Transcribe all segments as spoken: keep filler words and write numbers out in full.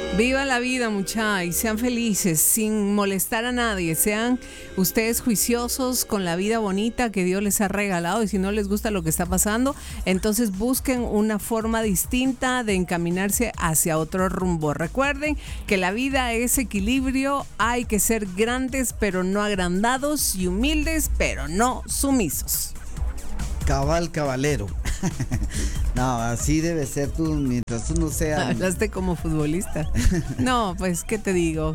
Viva la vida, muchachos, y sean felices, sin molestar a nadie. Sean ustedes juiciosos con la vida bonita que Dios les ha regalado. Y si no les gusta lo que está pasando, entonces busquen una forma distinta de encaminarse hacia otro rumbo. Recuerden que la vida es equilibrio. Hay que ser grandes, pero no agrandados, y humildes, pero no sumisos. Cabal caballero. No, así debe ser tú, mientras tú no seas... Hablaste como futbolista. No, pues, ¿qué te digo?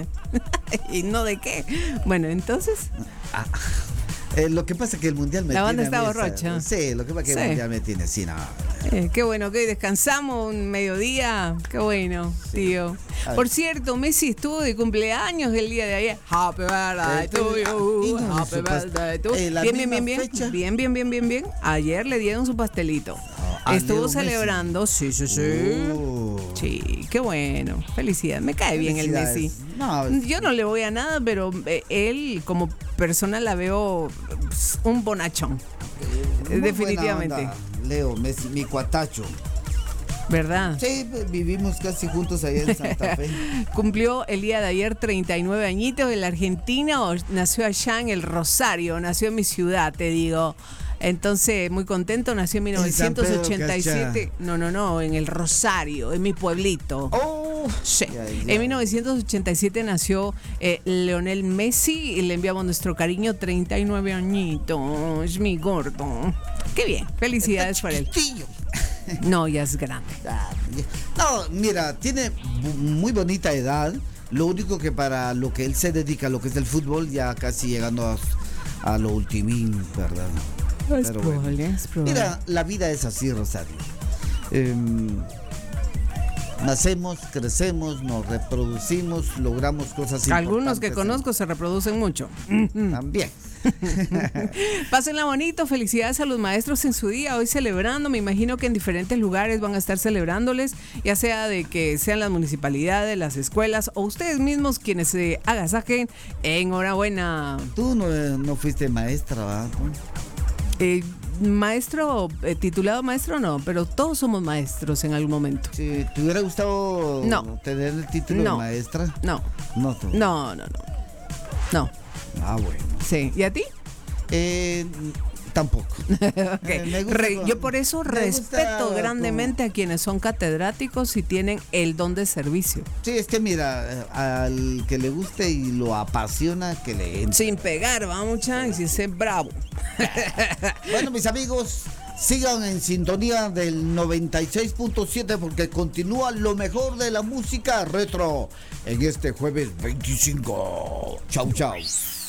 ¿Y no de qué? Bueno, entonces... Ah, eh, lo que pasa es que el mundial me La banda tiene... está a mí, borracha. Sí, lo que pasa es que Sí. el mundial me tiene... Sí, no. Eh, qué bueno que hoy descansamos un mediodía. Qué bueno, tío. Ay. Por cierto, Messi estuvo de cumpleaños el día de ayer. Happy birthday Eh, to eh, you. y no, Happy su pas- birthday to eh, la Bien, bien, bien, misma bien. fecha. Bien, bien, bien, bien, bien. Ayer le dieron su pastelito. a Estuvo Leo Messi. celebrando. Sí, sí, sí. Uh. Sí, qué bueno. Felicidades. Me cae bien el Felicidades. Messi. No, Yo no le voy a nada, pero eh, él como persona la veo pues, un bonachón. muy definitivamente. buena onda, Leo Messi, mi cuatacho. ¿Verdad? Sí, vivimos casi juntos allá en Santa Fe. Cumplió el día de ayer treinta y nueve añitos. El argentino nació allá en el Rosario, nació en mi ciudad, te digo. Entonces, muy contento, nació en mil novecientos ochenta y siete. No, no, no, en el Rosario, en mi pueblito. Oh, Sí. ya, ya. En mil novecientos ochenta y siete nació eh, Leonel Messi y le enviamos nuestro cariño, treinta y nueve añitos, mi gordo. Qué bien, felicidades por él. Chiquillo. No, ya es grande. Ah, No, mira, tiene bu- muy bonita edad. Lo único que para lo que él se dedica, lo que es el fútbol, ya casi llegando a, a lo ultimín, ¿verdad? Es Pero probable, bueno. es probable. Mira, la vida es así, Rosario. Em, nacemos, crecemos, nos reproducimos, logramos cosas Algunos que importantes conozco se reproducen mucho. en- También. Pásenla bonito, felicidades a los maestros en su día, hoy celebrando, me imagino que en diferentes lugares van a estar celebrándoles, ya sea de que sean las municipalidades, las escuelas o ustedes mismos quienes se agasajen. Enhorabuena. Tú no, no fuiste maestra, ¿verdad? Eh, maestro, eh, titulado maestro no, pero todos somos maestros en algún momento. Si te hubiera gustado No. tener el título No. de maestra. No, No, tú. no, no, no. No, Ah, bueno. sí. ¿Y a ti? Eh, tampoco. Ok. Eh, me gusta Re- con- yo por eso me respeto gusta grandemente a quienes son catedráticos y tienen el don de servicio. Sí, es que mira, eh, al que le guste y lo apasiona, que le entre. Sin pegar, va mucha, y sin ser bravo. Bueno, mis amigos, sigan en sintonía del noventa y seis punto siete porque continúa lo mejor de la música retro en este jueves veinticinco. Chau, chau.